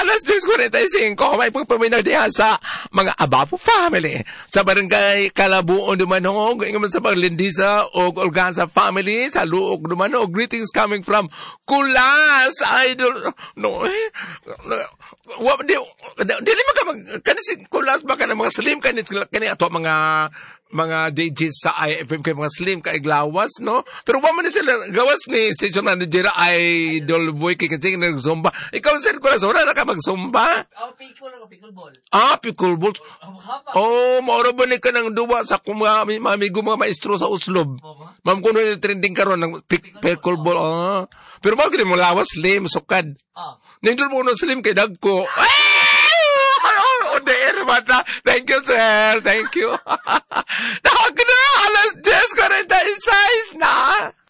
alas 10:45, may pagpaminaw diha sa mga Abapo family. Sa barangay Kalabuon Dumanog, ingon sa Paglindisa o Olganza family, sa Luok Dumanog. Greetings coming from Kulas, idol. No, dili kasi Kulas baka ng mga slim, kani ato mga DJs sa IFM kay mga slim kay glawas, no? Pero wa man sila gawas ni station manager Idol Boy kay kasi nag-zumba. Ikaw sir ko na ka mag-zumba? Pickleball. Pickleball. Mauro ba ni ka ng duwa sa amigo mga maestro sa Uslob? Ma'am kuno ni trending karon ng pickleball. Pero mao gid mo lawas slim sukad. Nindol mo no slim kay dagko. Thank you, sir. Thank you. Nakagana, alas 10:46 na.